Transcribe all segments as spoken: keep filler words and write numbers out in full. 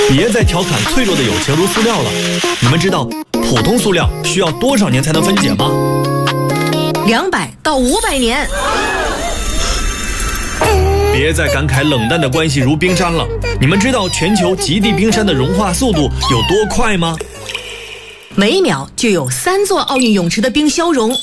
别再调侃脆弱的友情如塑料了。你们知道普通塑料需要多少年才能分解吗？ 两百到五百年。 别再感慨冷淡的关系如冰山了。你们知道全球极地冰山的融化速度有多快吗？ 每秒就有三座奥运泳池的冰消融。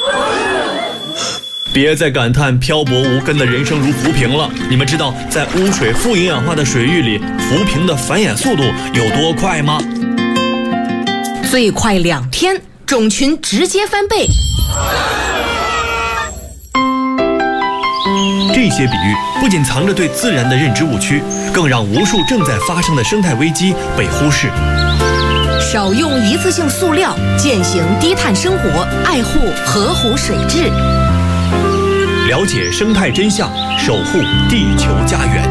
别再感叹漂泊无根的人生如浮萍了。你们知道在污水富营养化的水域里，浮萍的繁衍速度有多快吗？ 最快两天，种群直接翻倍。 这些比喻不仅藏着对自然的认知误区，更让无数正在发生的生态危机被忽视。 少用一次性塑料，践行低碳生活，爱护河湖水质。 了解生态真相，守护地球家园。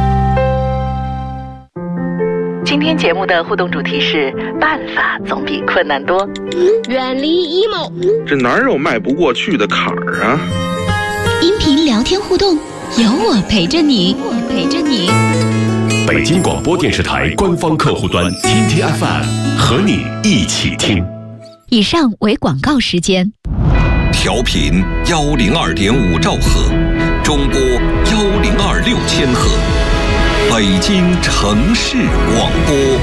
今天节目的互动主题是办法总比困难多。 远离 emo， 这哪有迈不过去的坎儿啊？ 音频聊天互动，有我陪着你，我陪着你。 北京广播电视台官方客户端 T T F M 和你一起听。 以上为广告时间。 调频幺零二点五兆赫，中波幺零二六千赫，北京城市广播。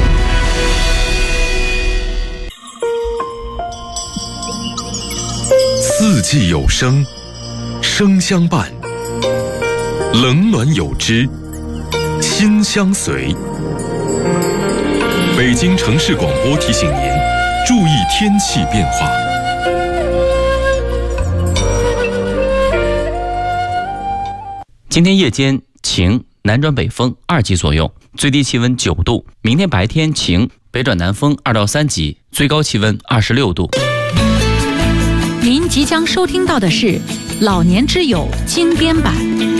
四季有声，声相伴；冷暖有知，心相随。北京城市广播提醒您，注意天气变化。 今天夜间晴，南转北风二级左右，最低气温九度。明天白天晴，北转南风二到三级，最高气温二十六度。 您即将收听到的是老年之友精编版。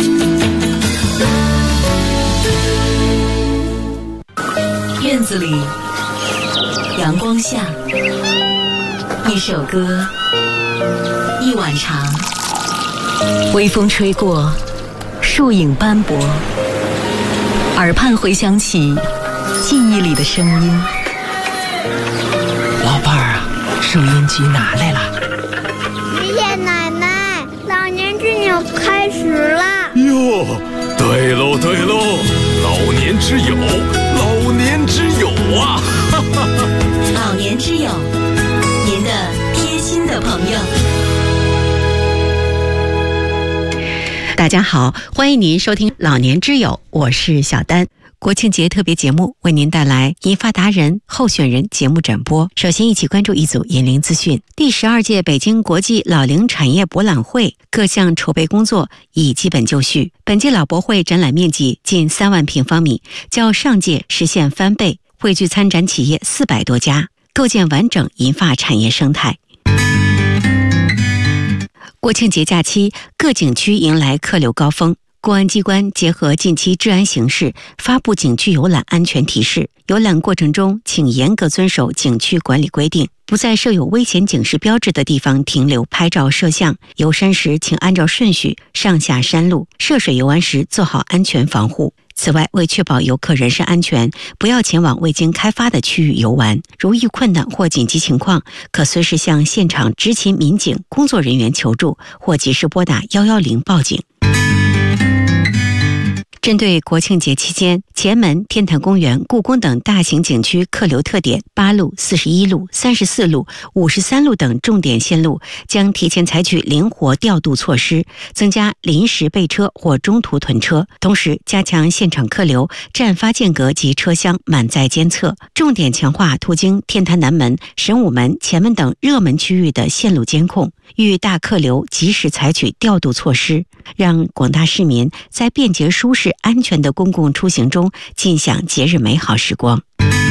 院子里，阳光下，一首歌，一碗茶，微风吹过，树影斑驳，耳畔回响起记忆里的声音。 老伴儿啊，收音机拿来了。 爷爷奶奶，老年之友开始啦！ 哟，对喽对喽，老年之友，老年之友啊！哈哈哈。 老年之友，您的贴心的朋友。 大家好，欢迎您收听老年之友，我是小丹。国庆节特别节目为您带来银发达人候选人节目展播。首先一起关注一组银龄资讯。第十二届北京国际老龄产业博览会各项筹备工作已基本就绪。本届老博会展览面积近三万平方米，较上届实现翻倍，汇聚参展企业四百多家，构建完整银发产业生态。国庆节假期，各景区迎来客流高峰。公安机关结合近期治安形势，发布景区游览安全提示。游览过程中，请严格遵守景区管理规定，不在设有危险警示标志的地方停留拍照摄像。游山时，请按照顺序上下山路。涉水游玩时，做好安全防护。此外，为确保游客人身安全，不要前往未经开发的区域游玩。如遇困难或紧急情况，可随时向现场执勤民警工作人员求助，或及时拨打一一零报警。针对国庆节期间前门、天坛公园、故宫等大型景区客流特点，八路、四十一路、三十四路、五十三路等重点线路将提前采取灵活调度措施，增加临时备车或中途屯车，同时加强现场客流、站发间隔及车厢满载监测，重点强化途经天坛南门、神武门、前门等热门区域的线路监控，遇大客流及时采取调度措施，让广大市民在便捷舒适安全的公共出行中尽享节日美好时光。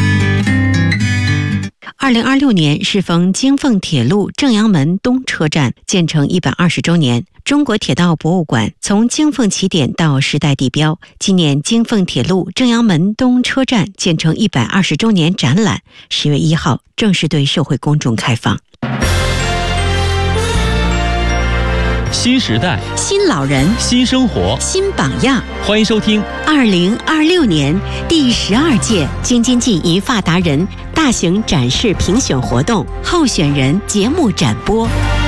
二零二六年适逢京凤铁路正阳门东车站建成一百二十周年，中国铁道博物馆从京凤起点到时代地标，纪念京凤铁路正阳门东车站建成一百二十周年展览，十月一号正式对社会公众开放。 新时代、 新老人、 新生活、 新榜样。 欢迎收听二零二六年第十二届京津冀银发达人大型展示评选活动候选人节目展播。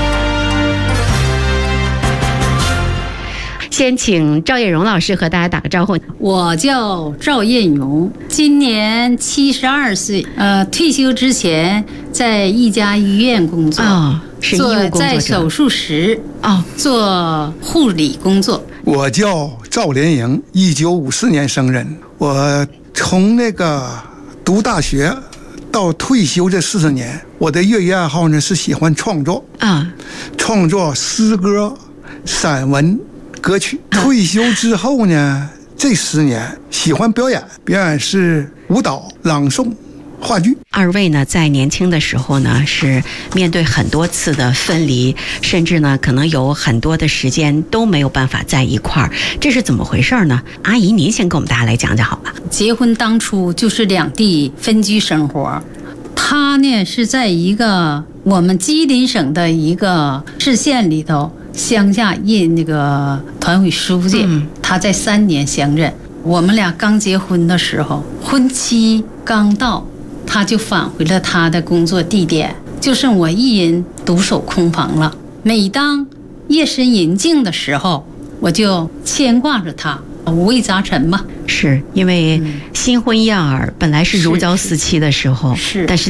先请赵艳荣老师和大家打个招呼。 我叫赵艳荣，今年七十二岁。呃，退休之前在一家医院工作， 哦，是医务工作者， 在手术室哦做护理工作。 我叫赵连营，一九五四年生人。我从那个读大学到退休这四十年，我的业余爱好呢是喜欢创作啊， 创作诗歌、散文。歌曲。退休之后呢，这十年喜欢表演，表演是舞蹈、朗诵、话剧。 二位呢，在年轻的时候呢，是面对很多次的分离，甚至呢，可能有很多的时间都没有办法在一块儿，这是怎么回事呢？阿姨，您先给我们大家来讲讲好吧。 结婚当初就是两地分居生活，他呢是在一个我们吉林省的一个市县里头。乡下任那个团委书记，嗯、他在三年相任。我们俩刚结婚的时候，婚期刚到，他就返回了他的工作地点，就剩我一人独守空房了。每当夜深人静的时候，我就牵挂着他，五味杂陈嘛。 是因为新婚燕尔本来是如胶似漆的时候， 是， 但是